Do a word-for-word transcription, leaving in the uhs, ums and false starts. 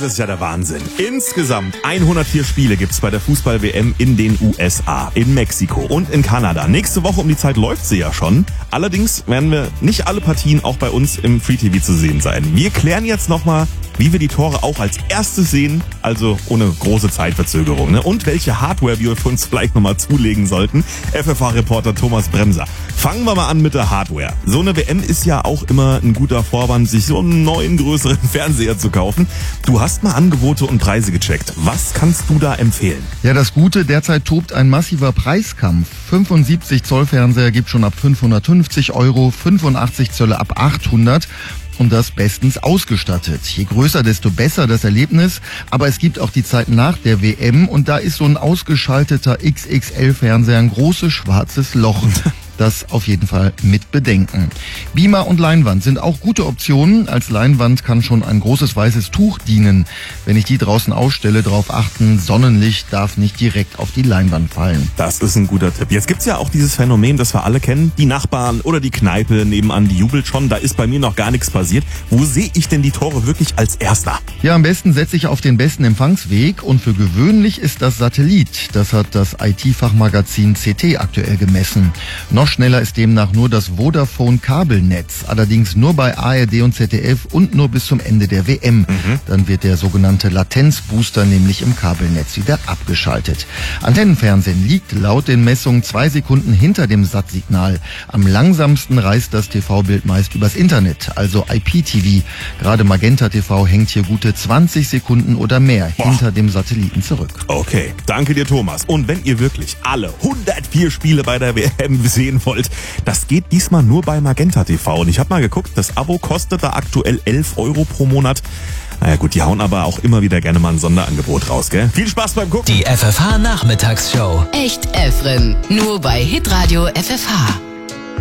Das ist ja der Wahnsinn. Insgesamt hundertvier Spiele gibt's bei der Fußball-W M in den U S A, in Mexiko und in Kanada. Nächste Woche um die Zeit läuft sie ja schon. Allerdings werden wir nicht alle Partien auch bei uns im Free-T V zu sehen sein. Wir klären jetzt nochmal, wie wir die Tore auch als erstes sehen, also ohne große Zeitverzögerung. Ne? Und welche Hardware wir für uns vielleicht nochmal zulegen sollten. F F H-Reporter Thomas Bremser. Fangen wir mal an mit der Hardware. So eine W M ist ja auch immer ein guter Vorwand, sich so einen neuen, größeren Fernseher zu kaufen. Du hast mal Angebote und Preise gecheckt. Was kannst du da empfehlen? Ja, das Gute, derzeit tobt ein massiver Preiskampf. fünfundsiebzig Zoll Fernseher gibt schon ab fünfhundertfünfzig Euro, fünfundachtzig Zölle ab achthundert. Und das bestens ausgestattet. Je größer, desto besser das Erlebnis. Aber es gibt auch die Zeit nach der W M und da ist so ein ausgeschalteter X X L-Fernseher ein großes schwarzes Loch. Das auf jeden Fall mit bedenken. Beamer und Leinwand sind auch gute Optionen. Als Leinwand kann schon ein großes weißes Tuch dienen. Wenn ich die draußen ausstelle, darauf achten, Sonnenlicht darf nicht direkt auf die Leinwand fallen. Das ist ein guter Tipp. Jetzt gibt's ja auch dieses Phänomen, das wir alle kennen. Die Nachbarn oder die Kneipe nebenan, die jubelt schon. Da ist bei mir noch gar nichts passiert. Wo sehe ich denn die Tore wirklich als Erster? Ja, am besten setze ich auf den besten Empfangsweg. Und für gewöhnlich ist das Satellit. Das hat das I T-Fachmagazin C T aktuell gemessen. Noch schneller ist demnach nur das Vodafone-Kabelnetz, allerdings nur bei A R D und Z D F und nur bis zum Ende der W M. Mhm. Dann wird der sogenannte Latenzbooster nämlich im Kabelnetz wieder abgeschaltet. Antennenfernsehen liegt laut den Messungen zwei Sekunden hinter dem Sat-Signal. Am langsamsten reist das T V-Bild meist übers Internet, also I P T V. Gerade Magenta T V hängt hier gute zwanzig Sekunden oder mehr Boah. hinter dem Satelliten zurück. Okay, danke dir Thomas. Und wenn ihr wirklich alle hundertvier Spiele bei der W M sehen wollt, das geht diesmal nur bei Magenta T V. Und ich habe mal geguckt, das Abo kostet da aktuell elf Euro pro Monat. Naja gut, die hauen aber auch immer wieder gerne mal ein Sonderangebot raus, gell? Viel Spaß beim Gucken. Die F F H-Nachmittagsshow. Echt Efren. Nur bei Hitradio F F H.